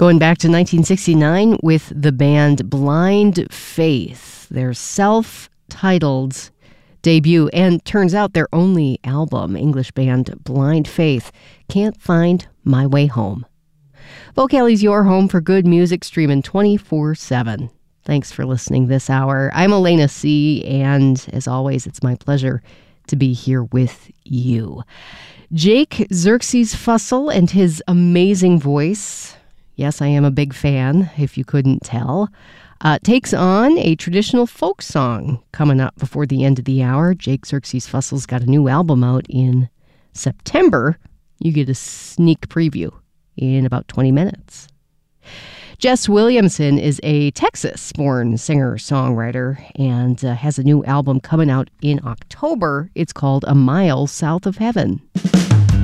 Going back to 1969 with the band Blind Faith, their self-titled debut, and turns out their only album, English band Blind Faith, Can't Find My Way Home. Vocali's your home for good music, streaming 24/7. Thanks for listening this hour. I'm Elena C., and as always, it's my pleasure to be here with you. Jake Xerxes Fussell and his amazing voice, yes, I am a big fan, if you couldn't tell, takes on a traditional folk song coming up before the end of the hour. Jake Xerxes Fussell's got a new album out in September. You get a sneak preview in about 20 minutes. Jess Williamson is a Texas-born singer-songwriter and has a new album coming out in October. It's called A Mile South of Heaven.